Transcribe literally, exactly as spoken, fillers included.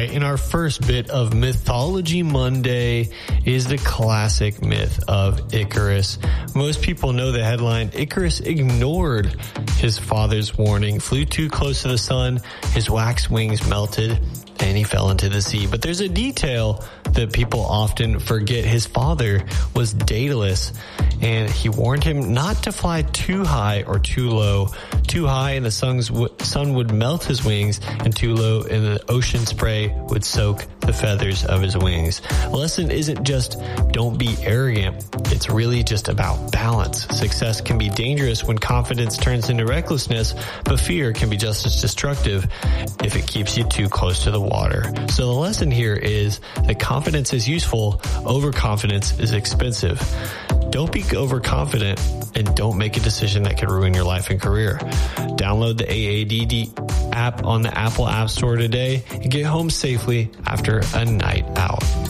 right, in our first bit of Mythology Monday is the classic myth of Icarus. Most people know the headline. Icarus ignored his father's warning, flew too close to the sun, his wax wings melted, and he fell into the sea. But there's a detail that people often forget. His father was Daedalus, and he warned him not to fly too high or too low. Too high and the sun's w- sun would melt his wings, and too low and the ocean spray would soak the feathers of his wings. The lesson isn't just don't be arrogant. It's really just about balance. Success can be dangerous when confidence turns into recklessness, but fear can be just as destructive if it keeps you too close to the water. So the lesson here is that confidence is useful, overconfidence is expensive. Don't be overconfident and don't make a decision that could ruin your life and career. Download the A A D D app on the Apple App Store today and get home safely after a night out.